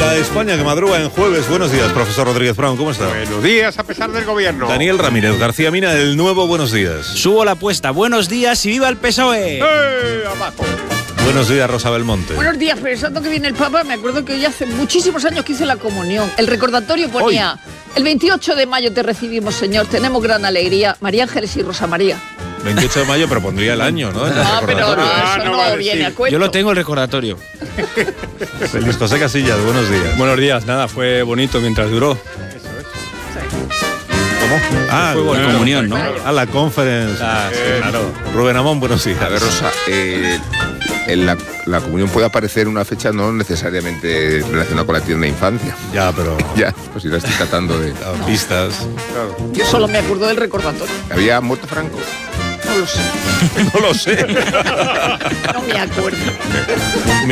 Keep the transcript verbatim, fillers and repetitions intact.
La España que madruga en jueves. Buenos días, profesor Rodríguez Brown, ¿cómo está? Buenos días, a pesar del gobierno. Daniel Ramírez García Mina, del Nuevo, buenos días. Subo la apuesta. Buenos días y viva el P S O E. ¡Eh, abajo! Buenos días, Rosa Belmonte. Buenos días, pensando que viene el Papa, me acuerdo que hoy hace muchísimos años que hice la comunión. El recordatorio ponía, hoy. El veintiocho de mayo te recibimos, Señor, tenemos gran alegría, María Ángeles y Rosa María. veintiocho de mayo, pero pondría el año, ¿no? No, pero no, Ah, eso no no, vale, viene sí. a cuento. Yo lo tengo el recordatorio. Feliz José Casillas, buenos días. Buenos días, nada, fue bonito mientras duró. ¿Cómo? Ah, Fue buena la comunión, ¿no? Ah, la conference. Ah, sí, Eh, claro. Rubén Amón, buenos días. A ver, Rosa, eh, en la, la comunión puede aparecer una fecha no necesariamente relacionada con la tierna infancia. Ya, pero... Ya, pues si la estoy tratando de... ah, pistas. Yo solo me acuerdo del recordatorio. ¿Había muerto Franco? No lo sé, No lo sé. no me acuerdo.